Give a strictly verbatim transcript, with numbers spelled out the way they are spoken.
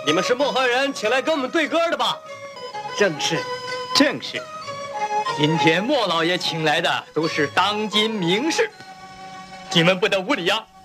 你们是漠河人请来跟我们对歌的吧？ 正是， 正是。今天莫老爷请来的都是当今名士，你们不得无礼呀！